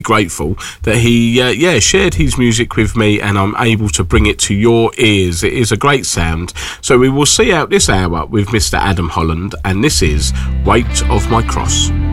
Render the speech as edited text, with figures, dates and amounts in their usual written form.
grateful that he shared his music with me, and I'm able to bring it to your ears. It is a great sound. So we will see out this hour with Mr. Adam Holland, and this is Weight of My Cross.